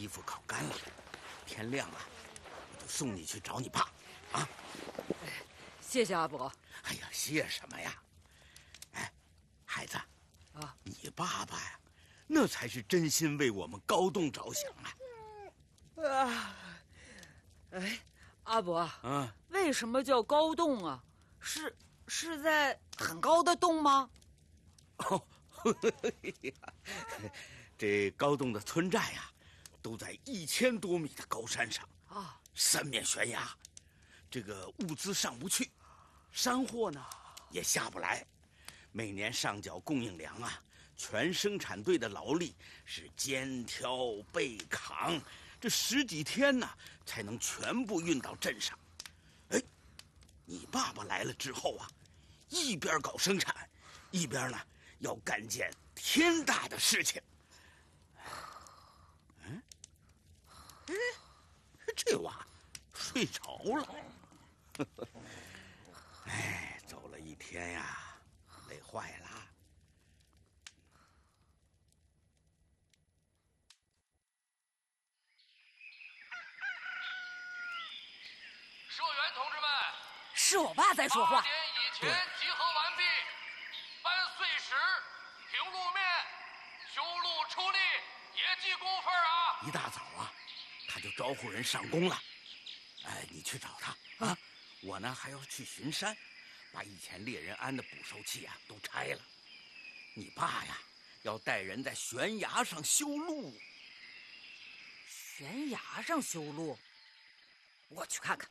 衣服烤干了，天亮了，我就送你去找你爸，啊！ 谢谢阿伯。 哎呀，谢什么呀？哎，孩子， 啊， 你爸爸呀，那才是真心为我们高栋着想啊！ 啊，哎，阿伯， 为什么叫高洞啊？是在很高的洞吗？ 哦，这高洞的村寨呀，都在1000多米的高山上啊，3面悬崖，这个物资上不去，山货呢也下不来，每年上缴供应粮啊，全生产队的劳力是肩挑背扛，这10几天呢才能全部运到镇上。哎，你爸爸来了之后啊，一边搞生产，一边呢要干件天大的事情。这娃睡着了。哎，走了一天呀，累坏了。 社员同志们， 是我爸在说话。 8点以前集合完毕，搬碎石、平路面、修路出力，也记工分啊！ 一大早啊，他就招呼人上工了。哎，你去找他啊！我呢还要去巡山，把以前猎人安的捕兽器啊都拆了。你爸呀，要带人在悬崖上修路。 悬崖上修路？我去看看。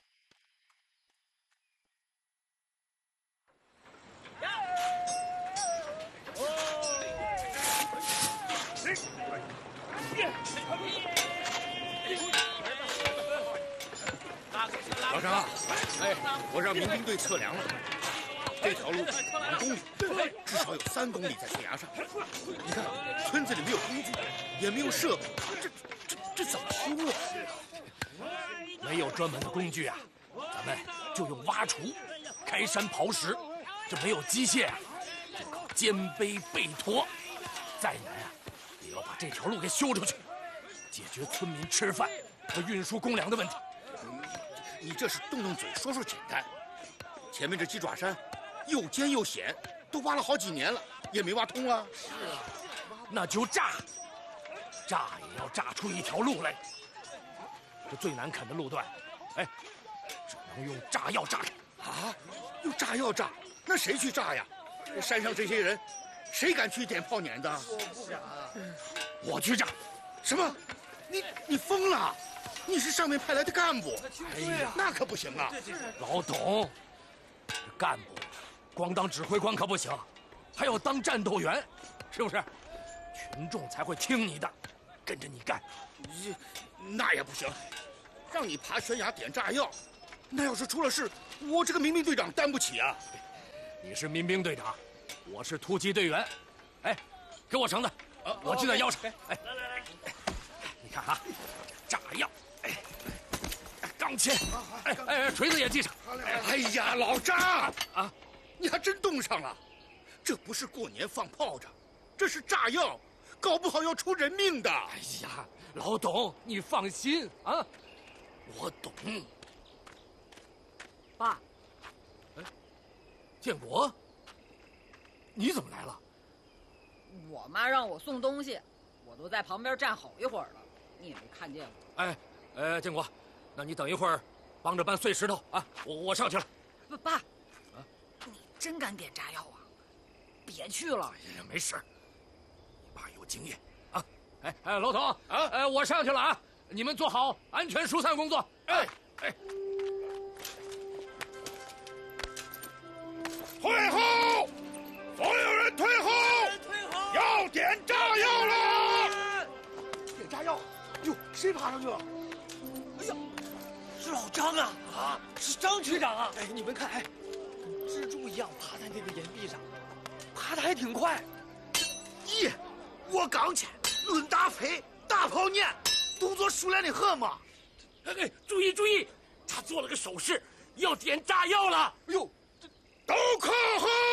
老张啊，哎，我让民兵队测量了，这条路2公里，至少有3公里在悬崖上。你看，村子里没有工具，也没有设备，这怎么修啊？ 没有专门的工具啊，咱们就用挖锄、开山刨石。这没有机械啊，就靠肩背背驮。再难啊，也要把这条路给修出去，解决村民吃饭和运输公粮的问题。 你这是动动嘴说说简单，前面这鸡爪山又尖又险，都挖了好几年了，也没挖通啊。 是啊，那就炸也要炸出一条路来。这最难啃的路段，哎，只能用炸药炸开。 啊，用炸药炸？那谁去炸呀？山上这些人，谁敢去点炮碾子？ 我不敢，我去炸。 什么？你疯了？你是上面派来的干部， 哎呀， 那可不行啊！ 老董，干部光当指挥官可不行，还要当战斗员，是不是？群众才会听你的，跟着你干。 那也不行，让你爬悬崖点炸药，那要是出了事，我这个民兵队长担不起啊！ 你是民兵队长，我是突击队员。哎，给我绳子，我系在腰上。哎，来，你看啊，炸药。钢钎，锤子也系上。 哎呀，老张啊，你还真冻上了！这不是过年放炮仗，这是炸药，搞不好要出人命的。 哎呀，老董，你放心啊，我懂。 爸， 建国，你怎么来了？ 我妈让我送东西，我都在旁边站好一会儿了，你也没看见我。 建国。那你等一会儿，帮着搬碎石头啊！我上去了。 爸，你真敢点炸药啊？别去了。 哎呀，没事，你爸有经验啊！老董啊，我上去了啊！你们做好安全疏散工作。哎， 退后！所有人退后！要点炸药了！ 点炸药？哟，谁爬上去了？哎呀！是老张啊！啊，是张局长啊！哎，你们看，蜘蛛一样爬在那个岩壁上，爬得还挺快。 咦，我刚去，论打飞，大炮撵，动作熟练的很嘛。 哎，注意，他做了个手势，要点炸药了。 哎呦，都靠后！